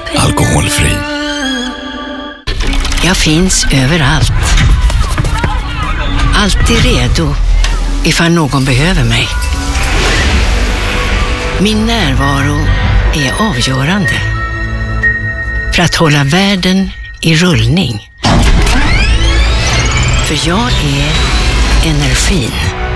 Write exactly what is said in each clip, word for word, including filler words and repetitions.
Alkoholfri. Jag finns överallt. Alltid redo ifall någon behöver mig. Min närvaro är avgörande för att hålla världen i rullning. För jag är energin.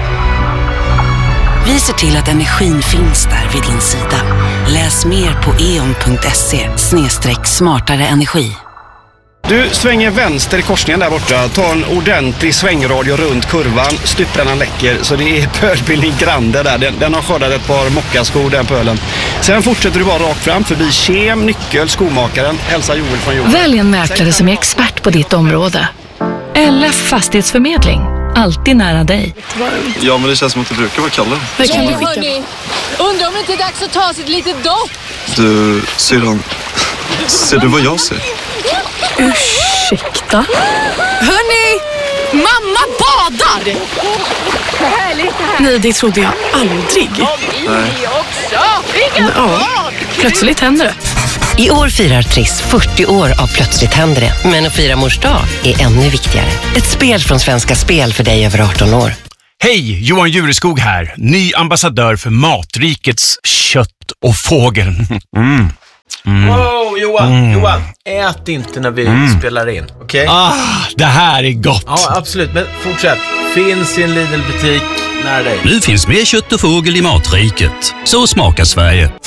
Vi ser till att energin finns där vid din sida. Läs mer på e o n punkt se slash smartare energi. Du svänger vänster i korsningen där borta. Ta en ordentlig svängradio runt kurvan. Stupprännan läcker, så det är pölbildning grande där. Den, den har skördat ett par mockaskor, den pölen. Sen fortsätter du bara rakt fram förbi Kem, Nyckel, skomakaren. Hälsa Joel från Joel. Välj en mäklare som är expert på ditt område. L F Fastighetsförmedling. Alltid nära dig. Ja, men det känns som att det brukar vara Kalle. Vad kan du skicka? Hörni, undrar om det inte är dags att ta sig ett litet dopp. Du, syrran, ser du vad jag ser? Ursäkta? Hörni, mamma badar! Härligt det här. Nej, det trodde jag aldrig. Nej. Ja, plötsligt händer det. I år firar Triss fyrtio år av Plötsligt händer det. Men att fira mors dag är ännu viktigare. Ett spel från Svenska Spel för dig över arton år. Hej, Johan Jureskog här. Ny ambassadör för Matrikets kött och fågel. Mm. Mm. Wow, Johan, mm. Johan, ät inte när vi mm. spelar in, okej? Okay? Ah, det här är gott. Ja, absolut, men fortsätt. Finns i en Lidl-butik nära dig. Nu finns mer kött och fågel i Matriket. Så smakar Sverige.